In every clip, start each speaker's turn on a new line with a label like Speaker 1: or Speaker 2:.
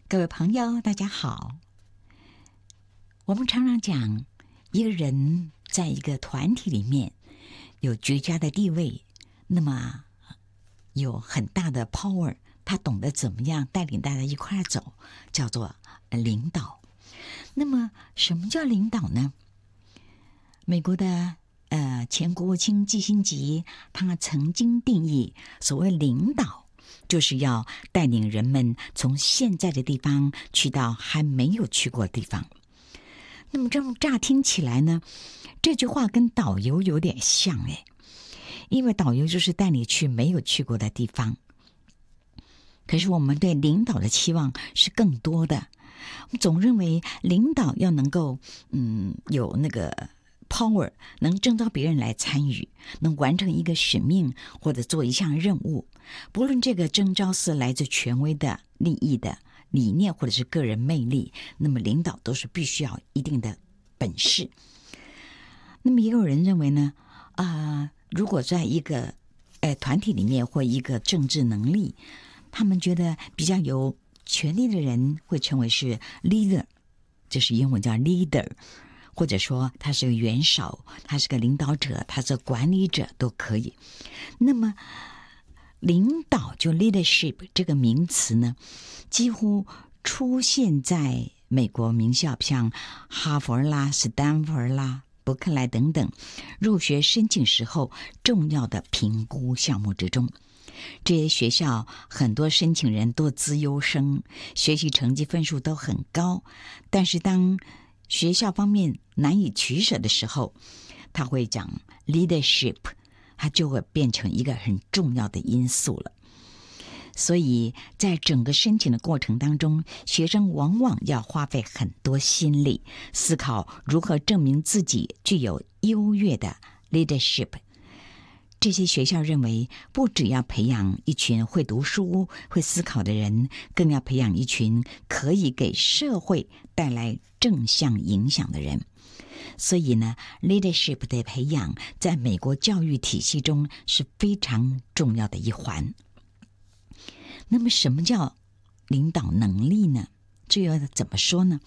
Speaker 1: 各位朋友，大家好。我们常常讲，一个人在一个团体里面有绝佳的地位，那么有很大的 power， 他懂得怎么样带领大家一块走，叫做领导。那么什么叫领导呢？美国的前国务卿基辛格他曾经定义所谓领导，就是要带领人们从现在的地方去到还没有去过的地方。那么这么乍听起来呢，这句话跟导游有点像因为导游就是带你去没有去过的地方。可是我们对领导的期望是更多的，我们总认为领导要能够有那个 power， 能征召别人来参与，能完成一个使命或者做一项任务，不论这个征召是来自权威的利益的理念或者是个人魅力，那么领导都是必须要一定的本事。那么也有人认为呢，如果在一个团体里面或一个政治能力，他们觉得比较有权力的人会称为是 leader， 就是英文叫 leader， 或者说他是个元首，他是个领导者，他是个管理者都可以。那么领导就 leadership 这个名词呢，几乎出现在美国名校，像哈佛啦、斯坦福啦、伯克莱等等入学申请时候重要的评估项目之中。这些学校很多申请人都资优生，学习成绩分数都很高，但是当学校方面难以取舍的时候，他会讲 leadership， 它就会变成一个很重要的因素了。所以在整个申请的过程当中，学生往往要花费很多心力，思考如何证明自己具有优越的 leadership。这些学校认为，不只要培养一群会读书、会思考的人，更要培养一群可以给社会带来正向影响的人。所以呢 ，leadership 的培养在美国教育体系中是非常重要的一环。那么什么叫领导能力呢？这要怎么说呢？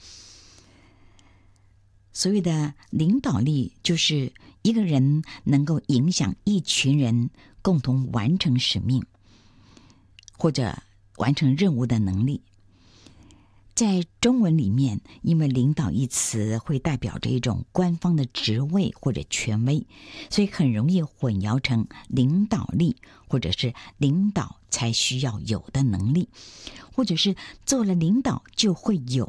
Speaker 1: 所谓的领导力，就是一个人能够影响一群人共同完成使命或者完成任务的能力。在中文里面，因为领导一词会代表着一种官方的职位或者权威，所以很容易混淆成领导力，或者是领导才需要有的能力，或者是做了领导就会有